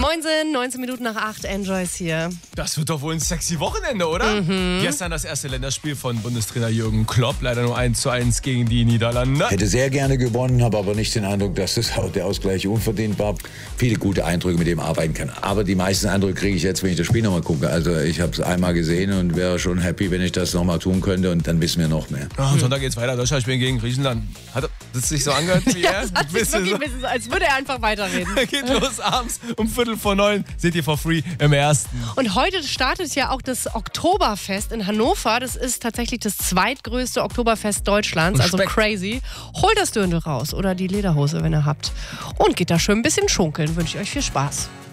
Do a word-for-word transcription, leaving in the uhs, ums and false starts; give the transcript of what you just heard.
Moinsen, neunzehn Minuten nach acht, Enjoy's hier. Das wird doch wohl ein sexy Wochenende, oder? Mhm. Gestern das erste Länderspiel von Bundestrainer Jürgen Klopp. Leider nur eins zu eins gegen die Niederlande. Hätte sehr gerne gewonnen, habe aber nicht den Eindruck, dass das, der Ausgleich unverdient war. Viele gute Eindrücke, mit dem arbeiten kann. Aber die meisten Eindrücke kriege ich jetzt, wenn ich das Spiel nochmal gucke. Also ich habe es einmal gesehen und wäre schon happy, wenn ich das nochmal tun könnte. Und dann wissen wir noch mehr. Oh, und Sonntag geht's weiter. Deutschland spielen gegen Griechenland. Hat das sich so angehört wie Ja, er? das hat sich wirklich ein bisschen so, als würde er einfach weiterreden. Geht los abends um Viertel vor neun. Seht ihr for free im Ersten. Und heute startet ja auch das Oktoberfest in Hannover. Das ist tatsächlich das zweitgrößte Oktoberfest Deutschlands, also Respekt. crazy. Holt das Dirndl raus oder die Lederhose, wenn ihr habt. Und geht da schön ein bisschen schunkeln. Wünsche ich euch viel Spaß.